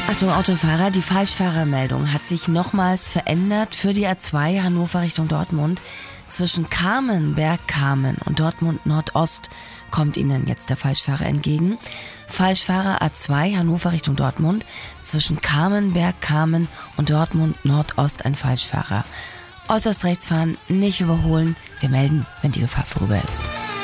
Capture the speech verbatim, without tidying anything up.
Achtung, Autofahrer, die Falschfahrermeldung hat sich nochmals verändert für die A zwei Hannover Richtung Dortmund. Zwischen Kamen, Bergkamen und Dortmund Nordost kommt Ihnen jetzt der Falschfahrer entgegen. Falschfahrer A zwei Hannover Richtung Dortmund. Zwischen Kamen, Bergkamen und Dortmund Nordost ein Falschfahrer. Äußerst rechts fahren, nicht überholen. Wir melden, wenn die Gefahr vorüber ist.